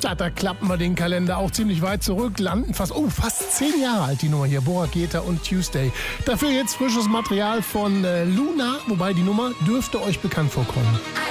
Ja, da klappen wir den Kalender auch ziemlich weit zurück, landen fast 10 Jahre alt die Nummer hier, Bora Geta und Tuesday. Dafür jetzt frisches Material von Luna, wobei die Nummer dürfte euch bekannt vorkommen.